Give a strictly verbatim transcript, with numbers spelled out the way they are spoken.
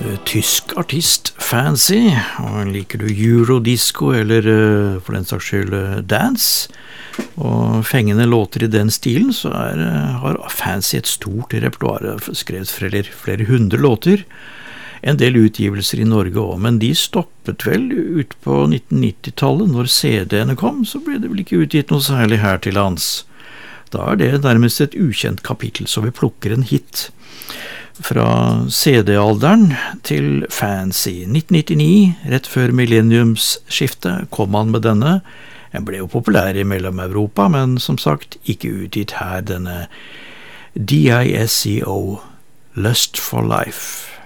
Tysk artist Fancy, og liker du eurodisco eller for den saks skyld dance og fengende låter i den stilen, så er, har Fancy et stort repertoire, skrevet flere, flere hundre låter, en del utgivelser i Norge også, men de stoppet vel ut på nitten nittitallet. Når C D-ene kom, så ble det vel ikke utgitt noe særlig her til lands. Da er det nærmest et ukjent kapittel, så vi plukker en hit fra C D-alderen til Fancy. nitten nittini, rett før millenniumsskiftet, kom han med denne. Den ble jo populær i Mellom-Europa, men som sagt ikke utgitt her, denne D I S C O, Lust for Life.